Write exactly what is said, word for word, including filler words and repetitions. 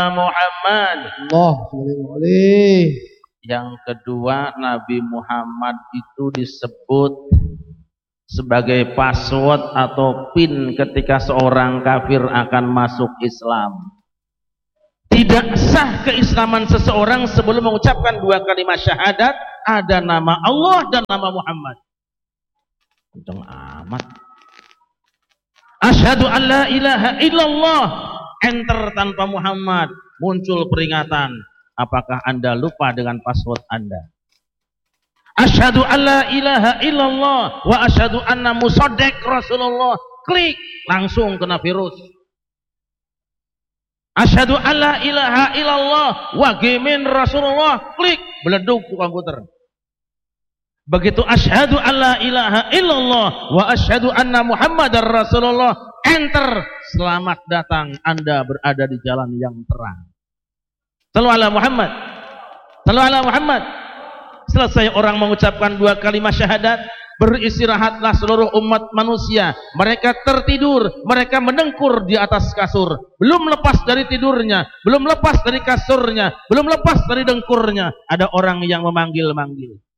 Muhammad. Allah alaihi. Yang kedua, Nabi Muhammad itu disebut sebagai password atau pin ketika seorang kafir akan masuk Islam. Tidak sah keislaman seseorang sebelum mengucapkan dua kalimat syahadat, ada nama Allah dan nama Muhammad. Kenceng amat. Asyhadu an la ilaha illallah. Enter tanpa Muhammad. Muncul peringatan. Apakah Anda lupa dengan password Anda? Asyhadu an la ilaha illallah wa asyhadu anna musaddiq Rasulullah. Klik, langsung kena virus. Asyhadu an la ilaha illallah wa gemin Rasulullah. Klik, beleduk ke komputer. Begitu asyhadu an la ilaha illallah wa asyhadu anna Muhammadar Rasulullah, enter, selamat datang, Anda berada di jalan yang terang. Sallu ala Muhammad. Sallu ala Muhammad. Selesai orang mengucapkan dua kalimat syahadat, beristirahatlah seluruh umat manusia. Mereka tertidur, mereka mendengkur di atas kasur, belum lepas dari tidurnya, belum lepas dari kasurnya, belum lepas dari dengkurnya. Ada orang yang memanggil-manggil.